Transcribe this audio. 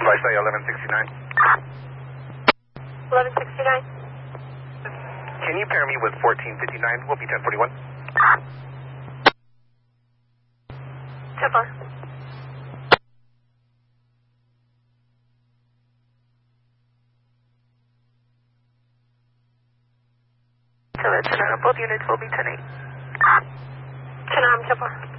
Lifestyle 1169. 1169. Can you pair me with 1459? We'll be 1041. 10-4. So that's both units will be 10-8. 10-4.